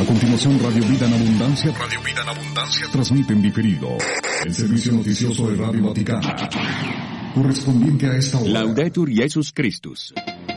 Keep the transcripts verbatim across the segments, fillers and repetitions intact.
continuación, Radio Vida en Abundancia. Radio Vida en Abundancia transmite en diferido el servicio noticioso de Radio Vaticano, correspondiente a esta hora. Laudetur Jesus Christus.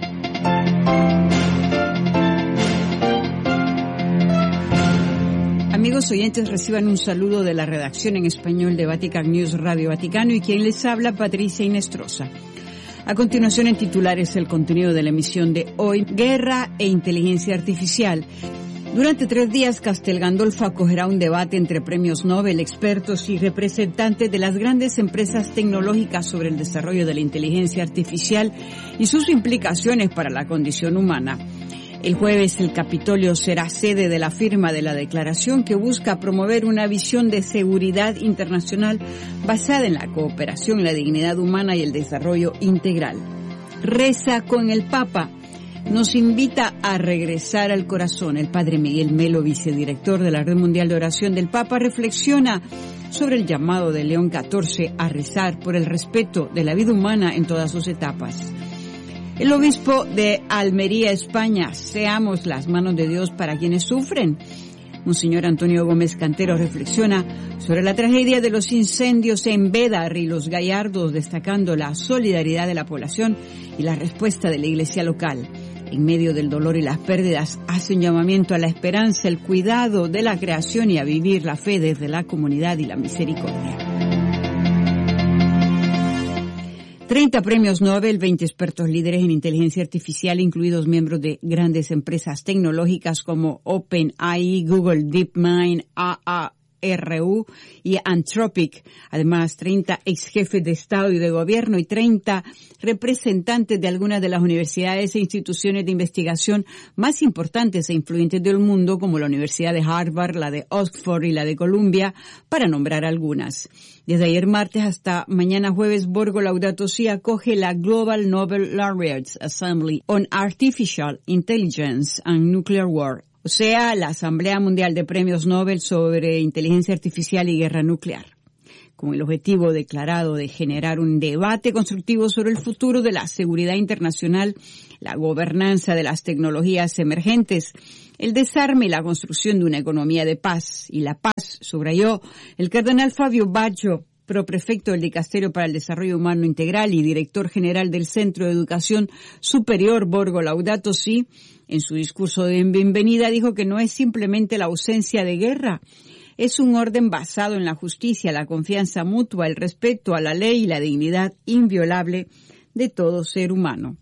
Amigos oyentes, reciban un saludo de la redacción en español de Vatican News Radio Vaticano y quien les habla, Patricia Inestrosa. A continuación, en titulares, el contenido de la emisión de hoy: Guerra e inteligencia artificial. Durante tres días, Castel Gandolfo acogerá un debate entre premios Nobel, expertos y representantes de las grandes empresas tecnológicas sobre el desarrollo de la inteligencia artificial y sus implicaciones para la condición humana. El jueves, el Capitolio será sede de la firma de la declaración que busca promover una visión de seguridad internacional basada en la cooperación, la dignidad humana y el desarrollo integral. Reza con el Papa. Nos invita a regresar al corazón. El padre Miguel Melo, vicedirector de la Red Mundial de Oración del Papa, reflexiona sobre el llamado de León catorce a rezar por el respeto de la vida humana en todas sus etapas. El obispo de Almería, España: seamos las manos de Dios para quienes sufren. Monseñor Antonio Gómez Cantero reflexiona sobre la tragedia de los incendios en Bédar y Los Gallardos, destacando la solidaridad de la población y la respuesta de la iglesia local. En medio del dolor y las pérdidas, hace un llamamiento a la esperanza, el cuidado de la creación y a vivir la fe desde la comunidad y la misericordia. treinta premios Nobel, veinte expertos líderes en inteligencia artificial, incluidos miembros de grandes empresas tecnológicas como OpenAI, Google, DeepMind, A A R U y Anthropic. Además, treinta ex jefes de Estado y de Gobierno y treinta representantes de algunas de las universidades e instituciones de investigación más importantes e influyentes del mundo, como la Universidad de Harvard, la de Oxford y la de Columbia, para nombrar algunas. Desde ayer martes hasta mañana jueves, Borgo Laudato Si acoge la Global Nobel Laureates Assembly on Artificial Intelligence and Nuclear War, o sea, la Asamblea Mundial de Premios Nobel sobre Inteligencia Artificial y Guerra Nuclear, con el objetivo declarado de generar un debate constructivo sobre el futuro de la seguridad internacional, la gobernanza de las tecnologías emergentes, el desarme y la construcción de una economía de paz. Y la paz, subrayó el cardenal Fabio Baggio, proprefecto del Dicasterio para el Desarrollo Humano Integral y director general del Centro de Educación Superior Borgo Laudato Si. En su discurso de bienvenida dijo que no es simplemente la ausencia de guerra, es un orden basado en la justicia, la confianza mutua, el respeto a la ley y la dignidad inviolable de todo ser humano.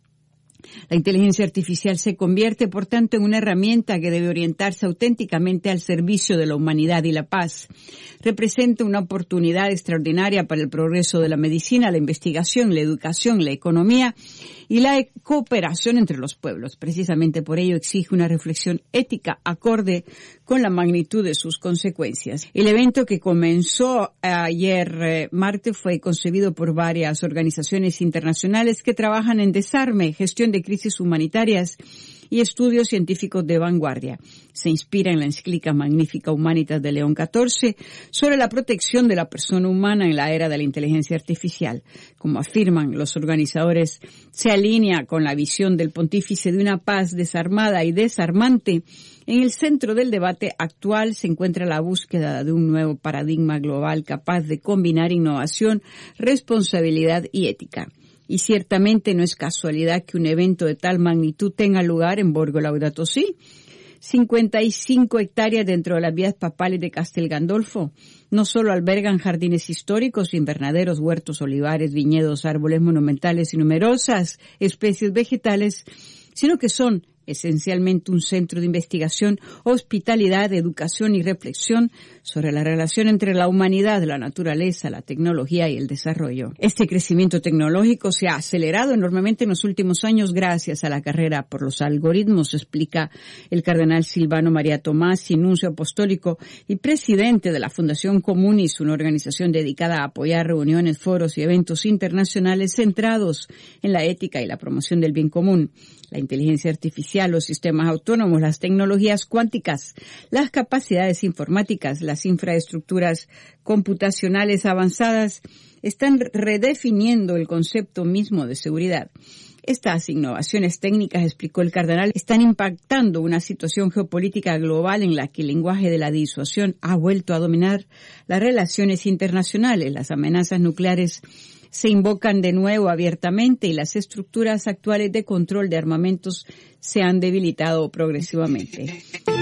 La inteligencia artificial se convierte, por tanto, en una herramienta que debe orientarse auténticamente al servicio de la humanidad y la paz. Representa una oportunidad extraordinaria para el progreso de la medicina, la investigación, la educación, la economía y la cooperación entre los pueblos. Precisamente por ello exige una reflexión ética acorde con la magnitud de sus consecuencias. El evento, que comenzó ayer eh, martes, fue concebido por varias organizaciones internacionales que trabajan en desarme, gestión de crisis humanitarias y estudios científicos de vanguardia. Se inspira en la encíclica Magnificat Humanitas de León catorce sobre la protección de la persona humana en la era de la inteligencia artificial. Como afirman los organizadores, se alinea con la visión del pontífice de una paz desarmada y desarmante. En el centro del debate actual se encuentra la búsqueda de un nuevo paradigma global capaz de combinar innovación, responsabilidad y ética. Y ciertamente no es casualidad que un evento de tal magnitud tenga lugar en Borgo Laudato Si. cincuenta y cinco hectáreas dentro de las vías papales de Castel Gandolfo no solo albergan jardines históricos, invernaderos, huertos, olivares, viñedos, árboles monumentales y numerosas especies vegetales, sino que son esencialmente un centro de investigación, hospitalidad, educación y reflexión sobre la relación entre la humanidad, la naturaleza, la tecnología y el desarrollo. Este crecimiento tecnológico se ha acelerado enormemente en los últimos años gracias a la carrera por los algoritmos, explica el cardenal Silvano María Tomasi, nuncio apostólico y presidente de la Fundación Comunis, una organización dedicada a apoyar reuniones, foros y eventos internacionales centrados en la ética y la promoción del bien común. La inteligencia artificial, los sistemas autónomos, las tecnologías cuánticas, las capacidades informáticas, las infraestructuras computacionales avanzadas están redefiniendo el concepto mismo de seguridad. Estas innovaciones técnicas, explicó el cardenal, están impactando una situación geopolítica global en la que el lenguaje de la disuasión ha vuelto a dominar las relaciones internacionales. Las amenazas nucleares se invocan de nuevo abiertamente y las estructuras actuales de control de armamentos se han debilitado progresivamente.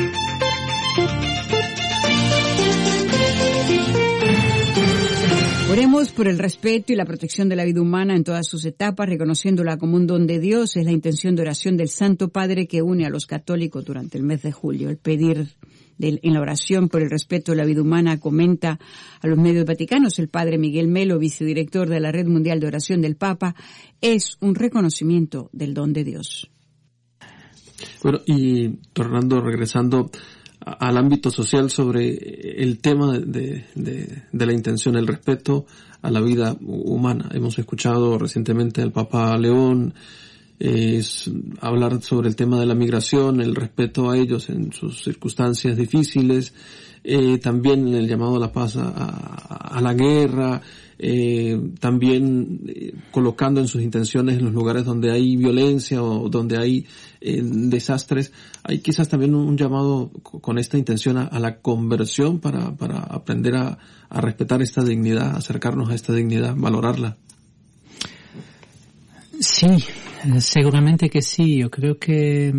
Oremos por el respeto y la protección de la vida humana en todas sus etapas, reconociéndola como un don de Dios. Es la intención de oración del Santo Padre que une a los católicos durante el mes de julio. El pedir de, en la oración por el respeto de la vida humana, comenta a los medios vaticanos el Padre Miguel Melo, vicedirector de la Red Mundial de Oración del Papa, es un reconocimiento del don de Dios. Bueno, y tornando, regresando al ámbito social sobre el tema de, de, de la intención, el respeto a la vida humana. Hemos escuchado recientemente al Papa León es hablar sobre el tema de la migración, el respeto a ellos en sus circunstancias difíciles, eh, también el llamado a la paz, a, a, a la guerra, eh, también eh, colocando en sus intenciones en los lugares donde hay violencia o donde hay eh, desastres. Hay quizás también un, un llamado con esta intención a, a la conversión para, para aprender a, a respetar esta dignidad, acercarnos a esta dignidad, valorarla. Sí, seguramente que sí. Yo creo que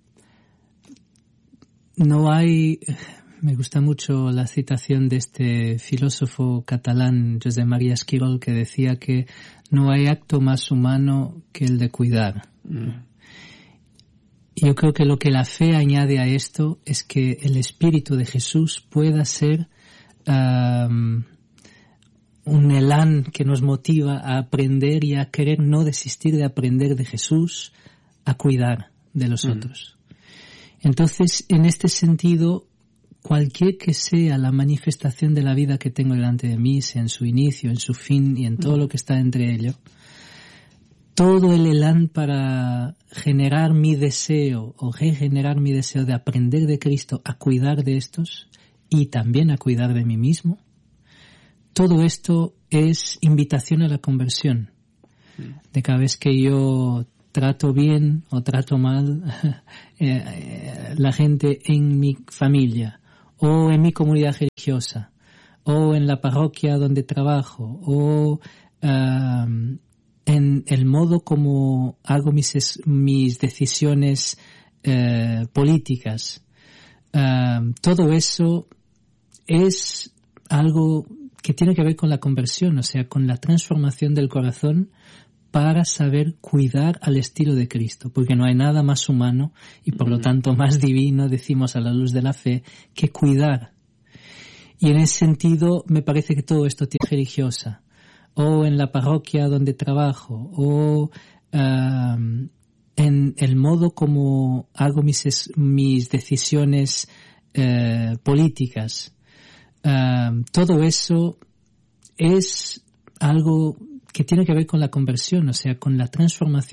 no hay... Me gusta mucho la citación de este filósofo catalán, Josep María Esquirol, que decía que no hay acto más humano que el de cuidar. Mm. Yo creo que lo que la fe añade a esto es que el Espíritu de Jesús pueda ser um, un elán que nos motiva a aprender y a querer no desistir de aprender de Jesús, a cuidar de los mm. otros. Entonces, en este sentido, cualquier que sea la manifestación de la vida que tengo delante de mí, sea en su inicio, en su fin y en todo lo que está entre ello, todo el elán para generar mi deseo o regenerar mi deseo de aprender de Cristo a cuidar de estos y también a cuidar de mí mismo, todo esto es invitación a la conversión. De cada vez que yo trato bien o trato mal eh, la gente en mi familia, o en mi comunidad religiosa, o en la parroquia donde trabajo, o uh, en el modo como hago mis, mis decisiones uh, políticas. Uh, todo eso es algo que tiene que ver con la conversión, o sea, con la transformación del corazón para saber cuidar al estilo de Cristo, porque no hay nada más humano y por lo tanto más divino, decimos a la luz de la fe, que cuidar. Y en ese sentido me parece que todo esto tiene religiosa, o en la parroquia donde trabajo, o uh, en el modo como hago mis, mis decisiones uh, políticas. Uh, todo eso es algo que tiene que ver con la conversión, o sea, con la transformación